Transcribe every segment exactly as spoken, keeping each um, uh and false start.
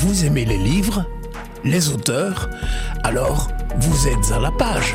Vous aimez les livres, les auteurs? Alors, vous êtes à la page.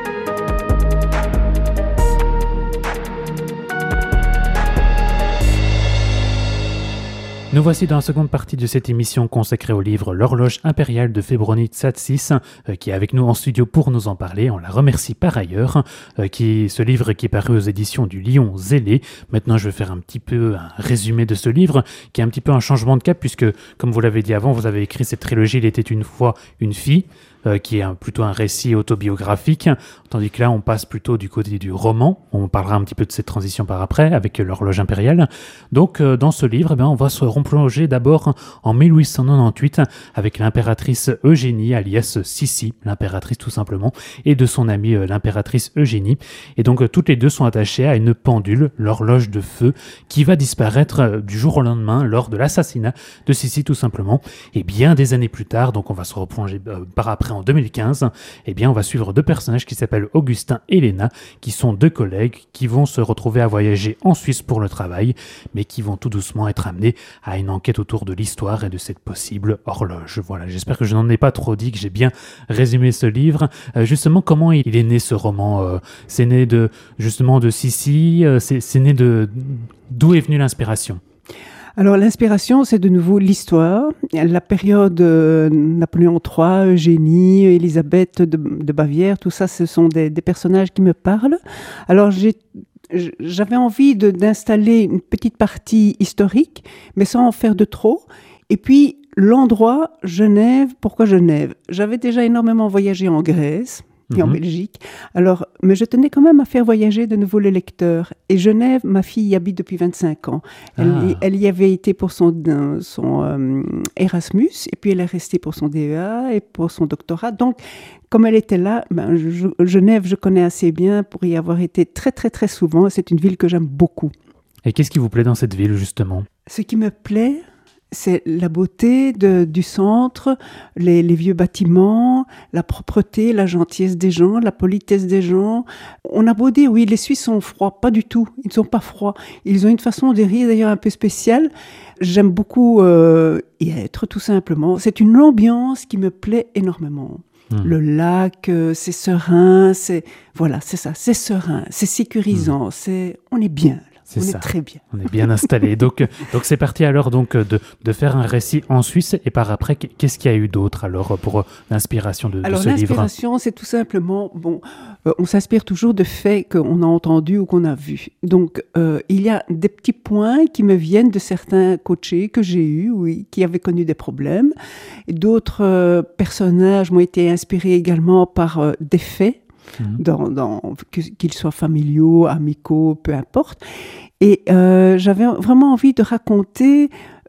Nous voici dans la seconde partie de cette émission consacrée au livre L'horloge impériale de Fébroni Tsatsis, euh, qui est avec nous en studio pour nous en parler. On la remercie par ailleurs. Euh, qui, ce livre qui est paru aux éditions du Lion Zélé. Maintenant, je vais faire un petit peu un résumé de ce livre, qui est un petit peu un changement de cap, puisque, comme vous l'avez dit avant, vous avez écrit cette trilogie « Il était une fois une fille », Euh, qui est un, plutôt un récit autobiographique, tandis que là, on passe plutôt du côté du roman. On parlera un petit peu de cette transition par après, avec l'horloge impériale. Donc, euh, dans ce livre, eh bien, on va se replonger d'abord en mille huit cent quatre-vingt-dix-huit avec l'impératrice Eugénie, alias Sissi, l'impératrice tout simplement, et de son amie euh, l'impératrice Eugénie. Et donc, euh, toutes les deux sont attachées à une pendule, l'horloge de feu, qui va disparaître euh, du jour au lendemain lors de l'assassinat de Sissi tout simplement. Et bien des années plus tard, donc on va se replonger euh, par après en deux mille quinze, eh bien, on va suivre deux personnages qui s'appellent Augustin et Léna, qui sont deux collègues qui vont se retrouver à voyager en Suisse pour le travail, mais qui vont tout doucement être amenés à une enquête autour de l'histoire et de cette possible horloge. Voilà, j'espère que je n'en ai pas trop dit, que j'ai bien résumé ce livre. Euh, justement, comment il est né ce roman euh, C'est né de, justement, de Sissi, euh, c'est, c'est né de... D'où est venue l'inspiration ? Alors l'inspiration, c'est de nouveau l'histoire, la période euh, Napoléon trois, Eugénie, Élisabeth de, de Bavière, tout ça, ce sont des, des personnages qui me parlent. Alors j'ai, j'avais envie de, d'installer une petite partie historique, mais sans en faire de trop. Et puis l'endroit, Genève, pourquoi Genève ? J'avais déjà énormément voyagé en Grèce et en Belgique. Alors, mais je tenais quand même à faire voyager de nouveau le lecteur. Et Genève, ma fille y habite depuis vingt-cinq ans. Elle, ah. y, elle y avait été pour son, son euh, Erasmus, et puis elle est restée pour son D E A et pour son doctorat. Donc, comme elle était là, ben, je, Genève, je connais assez bien pour y avoir été très, très, très souvent. C'est une ville que j'aime beaucoup. Et qu'est-ce qui vous plaît dans cette ville, justement ? Ce qui me plaît, c'est la beauté de, du centre, les, les vieux bâtiments, la propreté, la gentillesse des gens, la politesse des gens. On a beau dire, oui, les Suisses sont froids, pas du tout, ils ne sont pas froids. Ils ont une façon de rire d'ailleurs un peu spéciale. J'aime beaucoup euh, y être, tout simplement. C'est une ambiance qui me plaît énormément. Mmh. Le lac, euh, c'est serein, c'est... Voilà, c'est ça, c'est serein, c'est sécurisant, mmh. c'est... on est bien. C'est on ça. est très bien. On est bien installé. donc, donc c'est parti alors donc de, de faire un récit en Suisse. Et par après, qu'est-ce qu'il y a eu d'autre alors pour l'inspiration de, alors, de ce livre ? Alors l'inspiration, c'est tout simplement, bon, euh, on s'inspire toujours de faits qu'on a entendus ou qu'on a vus. Donc euh, il y a des petits points qui me viennent de certains coachés que j'ai eus, oui, qui avaient connu des problèmes. Et d'autres euh, personnages m'ont été inspirés également par euh, des faits. Mmh. Dans, dans, qu'ils soient familiaux, amicaux, peu importe. Et euh, j'avais vraiment envie de raconter,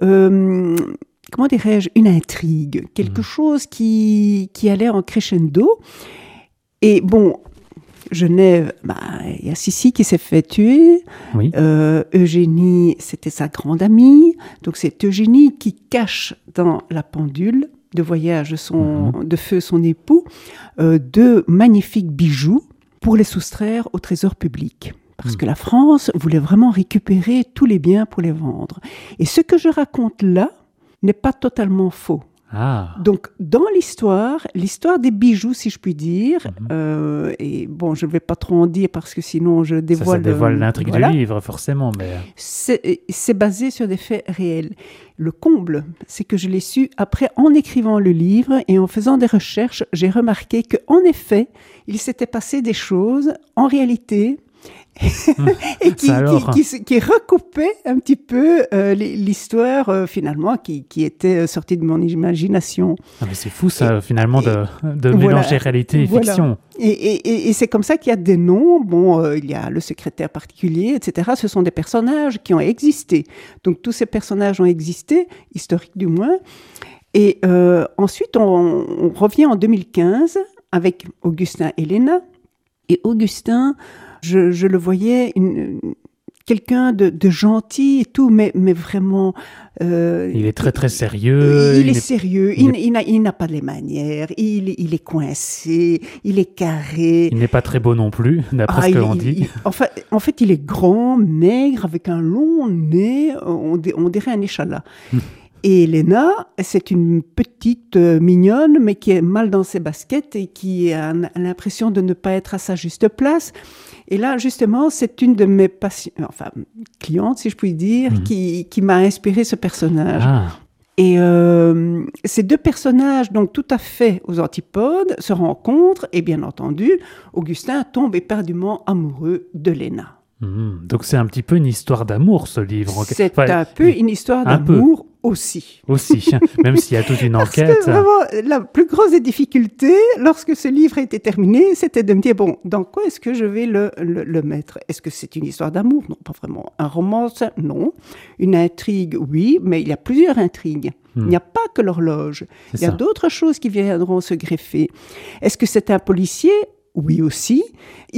euh, comment dirais-je, une intrigue, quelque mmh. chose qui, qui allait en crescendo. Et bon, Genève, bah, il y a Sissi qui s'est fait tuer. Oui. Euh, Eugénie, c'était sa grande amie. Donc c'est Eugénie qui cache dans la pendule de voyage son, mmh. de feu son époux, euh, deux magnifiques bijoux pour les soustraire au trésor public. Parce mmh. que la France voulait vraiment récupérer tous les biens pour les vendre. Et ce que je raconte là n'est pas totalement faux. Ah. Donc, dans l'histoire, l'histoire des bijoux, si je puis dire, mmh. euh, et bon, je ne vais pas trop en dire parce que sinon je dévoile... Ça, ça dévoile l'intrigue voilà. du livre, forcément, mais... C'est, c'est basé sur des faits réels. Le comble, c'est que je l'ai su après en écrivant le livre et en faisant des recherches, j'ai remarqué qu'en effet, il s'était passé des choses, en réalité... et qui, qui, qui, qui recoupait un petit peu euh, l'histoire euh, finalement qui, qui était sortie de mon imagination. Ah mais c'est fou ça et, finalement de, de voilà, mélanger réalité et voilà. fiction. Et, et, et c'est comme ça qu'il y a des noms. Bon, euh, il y a le secrétaire particulier, et cetera. Ce sont des personnages qui ont existé. Donc tous ces personnages ont existé, historiques du moins. Et euh, ensuite on, on revient en deux mille quinze avec Augustin et Léna. Et Augustin, Je, je le voyais, une, quelqu'un de, de gentil et tout, mais, mais vraiment... Euh, il est très très sérieux. Il, il est, est sérieux, il, il, il, n'a, il n'a pas les manières, il, il est coincé, il est carré. Il n'est pas très beau non plus, d'après ah, ce que l'on dit. Il, en, fait, en fait, il est grand, maigre, avec un long nez, on, on dirait un échalas. Et Elena, c'est une petite euh, mignonne, mais qui est mal dans ses baskets et qui a l'impression de ne pas être à sa juste place. Et là, justement, c'est une de mes passion... enfin, clientes, si je puis dire, mmh. qui, qui m'a inspiré ce personnage. Ah. Et euh, ces deux personnages, donc tout à fait aux antipodes, se rencontrent et bien entendu, Augustin tombe éperdument amoureux de Léna. Mmh, donc c'est un petit peu une histoire d'amour, ce livre. C'est enfin, un peu une histoire un d'amour peu. aussi. Aussi, même s'il y a toute une Parce enquête. que vraiment, la plus grosse des difficultés, lorsque ce livre a été terminé, c'était de me dire, bon, dans quoi est-ce que je vais le, le, le mettre ? Est-ce que c'est une histoire d'amour ? Non, pas vraiment. Un roman, non. Une intrigue, oui, mais il y a plusieurs intrigues. Hmm. Il n'y a pas que l'horloge. C'est il y a ça. D'autres choses qui viendront se greffer. Est-ce que c'est un policier ? Oui aussi. Historique ?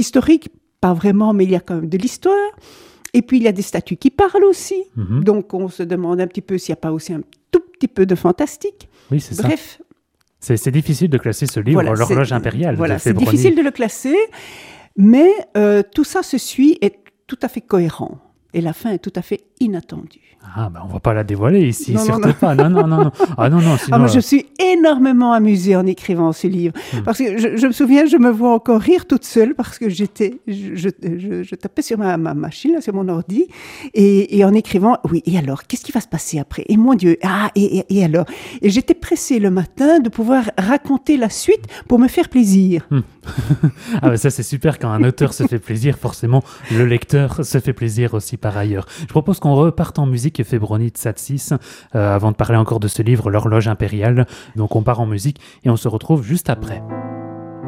Pas vraiment, mais il y a quand même de l'histoire. Et puis, il y a des statues qui parlent aussi. Mm-hmm. Donc, on se demande un petit peu s'il n'y a pas aussi un tout petit peu de fantastique. Oui, c'est Bref. ça. C'est, c'est difficile de classer ce livre, voilà, L'horloge impériale. Voilà, de c'est difficile de le classer, mais euh, tout ça se suit et est tout à fait cohérent. Et la fin est tout à fait inattendue. Ah, ben on ne va pas la dévoiler ici, non, surtout non, non. pas. Non, non, non, non. Ah non, non, sinon... Ah, moi, je suis énormément amusée en écrivant ce livre. Hmm. Parce que je, je me souviens, je me vois encore rire toute seule parce que j'étais, je, je, je, je tapais sur ma, ma machine, là, sur mon ordi, et, et en écrivant, oui, et alors, qu'est-ce qui va se passer après ? Et mon Dieu, ah, et, et, et alors ? Et j'étais pressée le matin de pouvoir raconter la suite pour me faire plaisir. Hmm. Ah, ben ça, c'est super quand un auteur se fait plaisir, forcément, le lecteur se fait plaisir aussi par ailleurs. Je propose qu'on reparte en musique, Febronite Tsatsis, euh, avant de parler encore de ce livre, L'horloge impériale. Donc on part en musique et on se retrouve juste après.